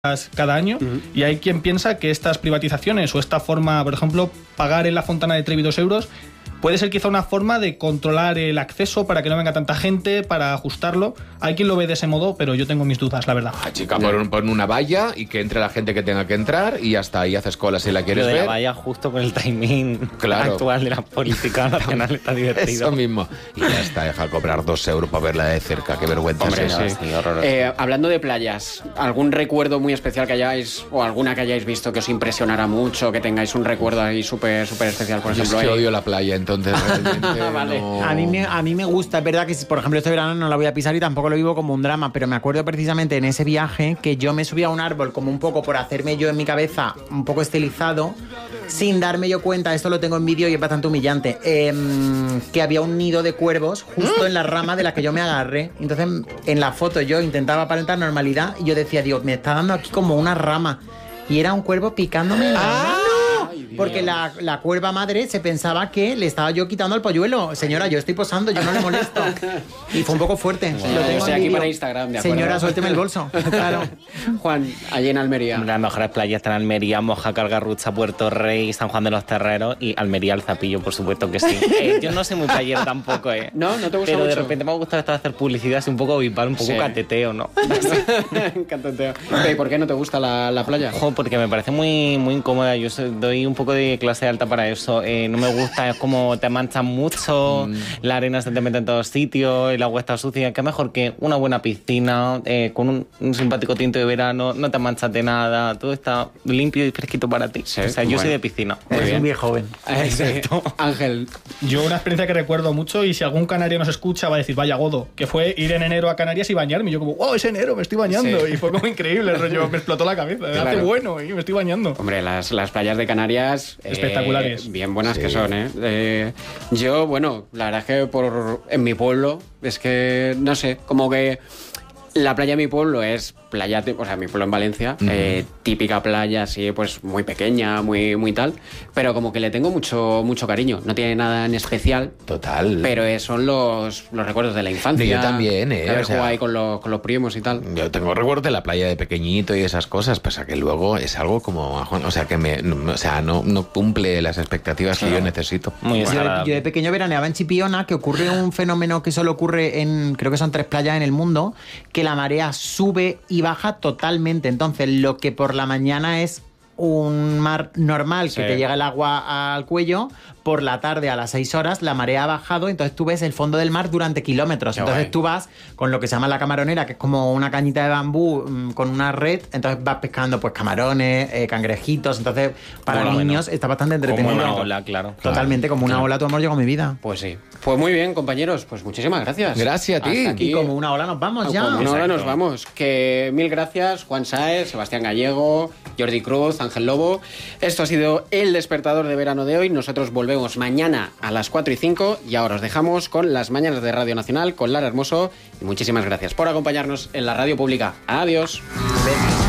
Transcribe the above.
cada año, y hay quien piensa que estas privatizaciones o esta forma, por ejemplo, pagar en la Fontana de Trevi 2 euros, puede ser quizá una forma de controlar el acceso para que no venga tanta gente, para ajustarlo. Hay quien lo ve de ese modo, pero yo tengo mis dudas, la verdad. Chica, pon una valla y que entre la gente que tenga que entrar y hasta ahí haces cola si la quieres ver. La valla justo con el timing actual de la política nacional está divertido. Eso mismo. Y ya está, deja cobrar 2 euros para verla de cerca. Qué vergüenza. Hombre, es eso. sí. Hablando de playas, ¿algún recuerdo muy especial que hayáis, o alguna que hayáis visto que os impresionara mucho, que tengáis un recuerdo ahí súper especial, por ejemplo? Yo es que odio la playa, entonces realmente Vale. no... A mí me gusta, es verdad que, por ejemplo, este verano no la voy a pisar y tampoco lo vivo como un drama, pero me acuerdo precisamente en ese viaje que yo me subí a un árbol como un poco por hacerme yo en mi cabeza un poco estilizado, sin darme yo cuenta, esto lo tengo en vídeo y es bastante humillante, que había un nido de cuervos justo en la rama de la que yo me agarré. Entonces, en la foto yo intentaba aparentar normalidad y yo decía, Dios, me está dando aquí como una rama. Y era un cuervo picándome en la mano. Porque la cuerva madre se pensaba que le estaba yo quitando el polluelo. Señora, yo estoy posando, yo no le molesto. Y fue un poco fuerte. Wow. Lo tengo Estoy en aquí vídeo. para Instagram, de acuerdo. Señora, suélteme el bolso. Claro. Juan, allí en Almería. Las mejores playas están en Almería, Mojácar, Garrucha, Puerto Rey, San Juan de los Terreros y Almería al Zapillo, por supuesto que sí. Yo no soy muy playero tampoco, No te gusta pero mucho. de repente me ha gustado esto de hacer publicidad, así un poco vipal, un poco cateteo, ¿no? Cateteo. ¿Y por qué no te gusta la playa? Porque me parece muy incómoda. Yo doy un poco de clase alta para eso. No me gusta, es como te manchan mucho, la arena se te mete en todos sitios, el agua está sucia. Qué mejor que una buena piscina, con un simpático tinto de verano, no te manchas de nada, todo está limpio y fresquito para ti. Sí, o sea, yo soy de piscina. Es un viejo joven. Exacto. Ángel. Yo una experiencia que recuerdo mucho, y si algún canario nos escucha va a decir, vaya godo, que fue ir en enero a Canarias y bañarme. Y yo como, wow, es enero, me estoy bañando. Sí. Y fue como increíble el rollo, me explotó la cabeza. Claro. Hace bueno y me estoy bañando. Hombre, las playas de Canarias... Espectaculares. Bien buenas que son, ¿eh? Yo, bueno, la verdad es que en mi pueblo, es que, no sé, como que la playa de mi pueblo es playa, o sea, mi pueblo en Valencia, típica playa así, pues muy pequeña, muy tal, pero como que le tengo mucho cariño. No tiene nada en especial. Total. Pero son los recuerdos de la infancia. Yo también, de haber o sea, jugado ahí con los primos y tal. Yo tengo recuerdos de la playa de pequeñito y esas cosas, pasa que luego es algo como, o sea, que no cumple las expectativas que yo necesito. Muy Yo de pequeño veraneaba en Chipiona, que ocurre un fenómeno que solo ocurre en, creo que son 3 playas en el mundo, que la marea sube y baja totalmente. Entonces, lo que por la mañana es un mar normal, que te llega el agua al cuello, por la tarde a las 6 horas la marea ha bajado, entonces tú ves el fondo del mar durante kilómetros. Entonces tú vas con lo que se llama la camaronera, que es como una cañita de bambú con una red, entonces vas pescando pues camarones, cangrejitos, entonces para niños está bastante entretenido. Como una ola, claro. Totalmente, como una ola, tu amor llegó a mi vida. Pues sí. Pues muy bien, compañeros, pues muchísimas gracias. Gracias a ti. Hasta aquí. Y como una ola nos vamos ya. Como una hora Exacto. nos vamos. Que mil gracias, Juan Sáez, Sebastián Gallego, Jordi Cruz, Ángel Lobo. Esto ha sido el despertador de verano de hoy. Nosotros volvemos mañana a las 4:05 y ahora os dejamos con las mañanas de Radio Nacional con Lara Hermoso. Y muchísimas gracias por acompañarnos en la radio pública. Adiós.